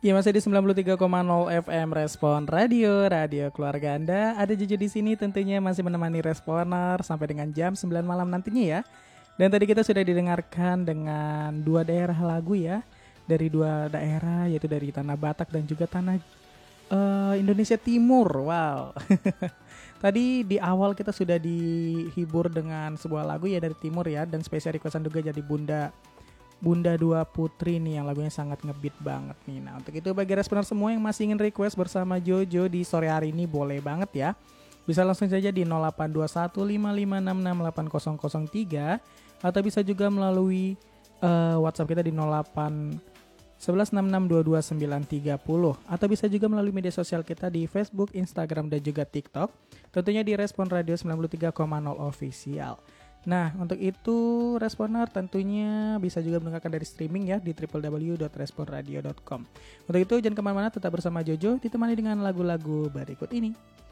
Ya masih di 93,0 FM Respon Radio, radio keluarga Anda. Ada Jojo di sini tentunya masih menemani Responer sampai dengan jam 9 malam nantinya ya. Dan tadi kita sudah didengarkan dengan dua daerah lagu ya. Dari dua daerah yaitu dari tanah Batak dan juga tanah Indonesia Timur. Wow. Tadi di awal kita sudah dihibur dengan sebuah lagu ya dari timur ya, dan spesial requestan juga jadi Bunda Dua Putri nih yang lagunya sangat ngebeat banget nih. Nah untuk itu bagi responer semua yang masih ingin request bersama Jojo di sore hari ini boleh banget ya. Bisa langsung saja di 082155668003 atau bisa juga melalui WhatsApp kita di 0811662230 atau bisa juga melalui media sosial kita di Facebook, Instagram dan juga TikTok. Tentunya di Respon Radio 93,0 Official. Nah, untuk itu Responer tentunya bisa juga mendengarkan dari streaming ya di www.responradio.com. Untuk itu jangan kemana-mana, tetap bersama Jojo ditemani dengan lagu-lagu berikut ini.